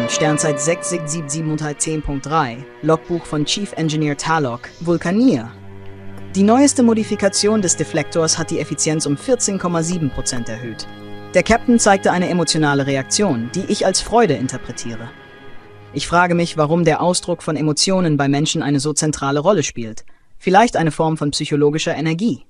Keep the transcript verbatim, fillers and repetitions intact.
Sternzeit sechs sechs sieben sieben zehn Punkt drei, Logbuch von Chief Engineer Talok, Vulkanier. Die neueste Modifikation des Deflektors hat die Effizienz um vierzehn Komma sieben Prozent erhöht. Der Captain zeigte eine emotionale Reaktion, die ich als Freude interpretiere. Ich frage mich, warum der Ausdruck von Emotionen bei Menschen eine so zentrale Rolle spielt. Vielleicht eine Form von psychologischer Energie.